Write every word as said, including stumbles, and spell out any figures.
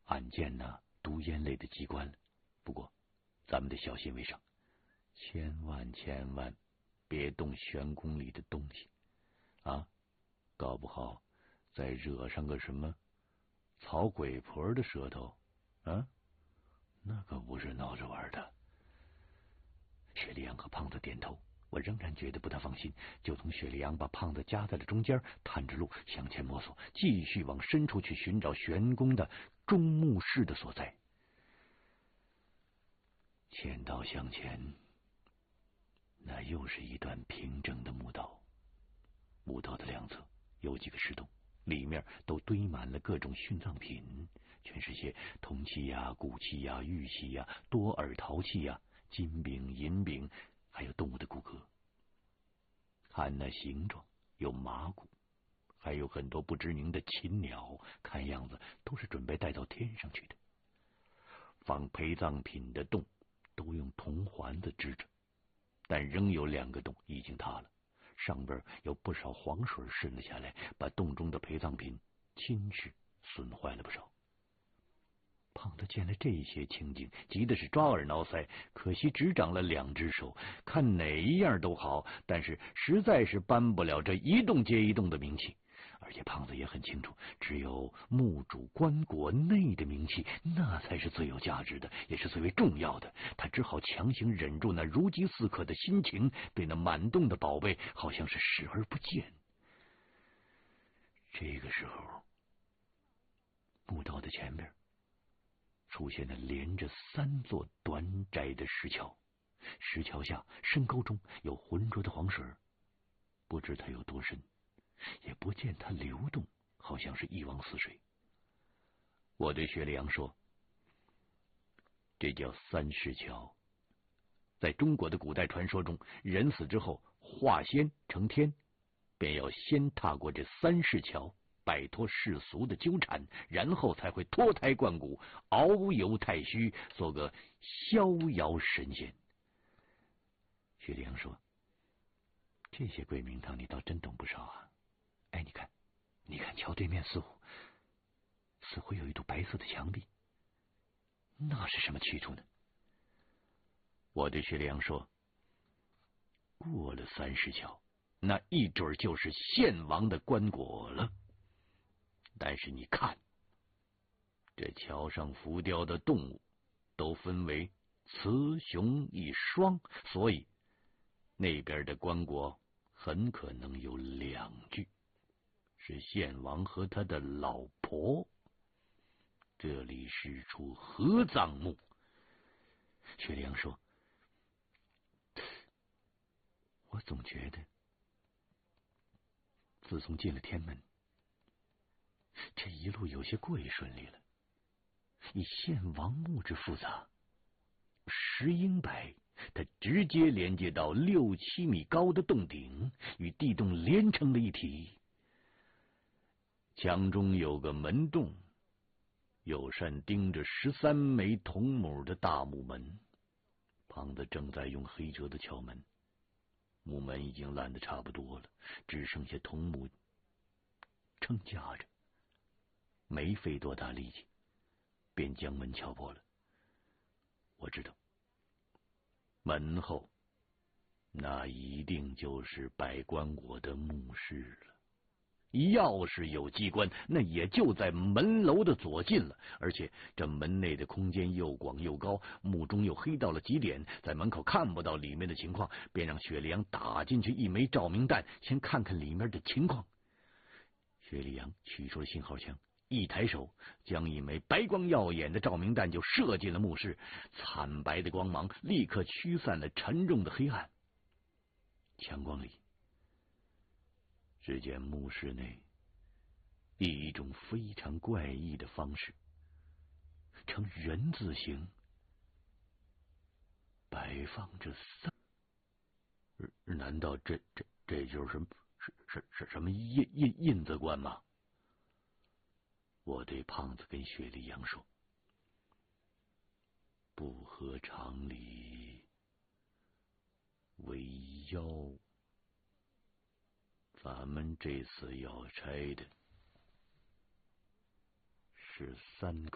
暗箭呐、毒烟类的机关了。不过，咱们得小心为上，千万千万别动玄宫里的东西啊！搞不好再惹上个什么草鬼婆的舌头啊，那可不是闹着玩的。雪莉杨和胖子点头，我仍然觉得不大放心，就同雪莉杨把胖子夹在了中间，探着路向前摸索，继续往深处去寻找玄宫的中墓室的所在。千道向前，那又是一段平整的墓道，墓道的两侧有几个石洞，里面都堆满了各种殉葬品，全是些铜器呀、骨器呀、玉器呀、多耳陶器呀、金饼、银饼，还有动物的骨骼。看那形状，有马骨，还有很多不知名的禽鸟，看样子都是准备带到天上去的。放陪葬品的洞都用铜环子支着，但仍有两个洞已经塌了，上边有不少黄水渗了下来，把洞中的陪葬品侵蚀损坏了不少。胖子见了这些情景，急的是抓耳挠腮，可惜只长了两只手，看哪一样都好，但是实在是搬不了这一栋接一栋的名气。而且胖子也很清楚，只有墓主棺椁内的名气，那才是最有价值的，也是最为重要的。他只好强行忍住那如饥似渴的心情，对那满洞的宝贝好像是视而不见。这个时候，墓道的前边出现了连着三座短窄的石桥，石桥下深沟中有浑浊的黄水，不知它有多深，也不见它流动，好像是一汪死水。我对薛丽阳说，这叫三世桥。在中国的古代传说中，人死之后化仙成天，便要先踏过这三世桥，摆脱世俗的纠缠，然后才会脱胎换骨，遨游太虚，做个逍遥神仙。薛丽阳说，这些鬼名堂你倒真懂不少啊。哎，你看你看桥对面似乎似乎有一堵白色的墙壁，那是什么去处呢？我对薛丽阳说，过了三世桥，那一准就是献王的棺椁了。但是你看，这桥上浮雕的动物都分为雌雄一双，所以那边的棺椁很可能有两具，是献王和他的老婆。这里是处合葬墓。薛丽阳说，我总觉得自从进了天门，这一路有些过于顺利了。以献王墓之复杂，石英白它直接连接到六七米高的洞顶，与地洞连成了一体。墙中有个门洞，有扇钉着十三枚铜母的大木门。胖子正在用黑折子敲门，木门已经烂得差不多了，只剩下铜母撑架着，没费多大力气便将门敲破了。我知道门后那一定就是摆棺椁的墓室了。要是有机关，那也就在门楼的左近了，而且这门内的空间又广又高，墓中又黑到了极点，在门口看不到里面的情况，便让雪莉杨打进去一枚照明弹，先看看里面的情况。雪莉杨取出了信号枪，一抬手将一枚白光耀眼的照明弹就射进了墓室，惨白的光芒立刻驱散了沉重的黑暗。强光里，只见墓室内以一种非常怪异的方式呈人字形摆放着三，难道这这这就是什么是是是什么印印印字棺吗？我对胖子跟雪莉杨说，不合常理，为妖。咱们这次要拆的是三口